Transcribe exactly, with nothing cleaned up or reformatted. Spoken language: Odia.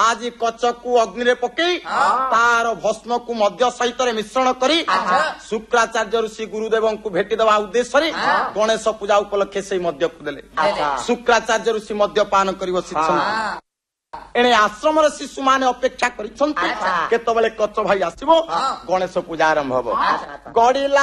ଆଜି କଚକୁ ଅଗ୍ନିରେ ପକେଇ ତାର ଭସ୍ମକୁ ମଦ୍ୟ ସହିତ ମିଶ୍ରଣ କରି ଶୁକ୍ରାଚାର୍ଯ୍ୟ ଋଷି ଗୁରୁଦେବଙ୍କୁ ଭେଟିଦେବା ଉଦ୍ଦେଶ୍ୟରେ ଗଣେଶ ପୂଜା ଉପଲକ୍ଷେ ସେଇ ମଦ୍ୟକୁ ଦେଲେ। ଶୁକ୍ରାଚାର୍ଯ୍ୟ ଋଷି ମଦ୍ୟପାନ କରି ବସିଛନ୍ତି। ଏଣେ ଆଶ୍ରମର ଶିଶୁମାନେ ଅପେକ୍ଷା କରିଛନ୍ତି କେତେବେଳେ କଚ ଭାଇ ଆସିବ, ଗଣେଶ ପୂଜା ଆରମ୍ଭ ହବ। ଗଡ଼ିଲା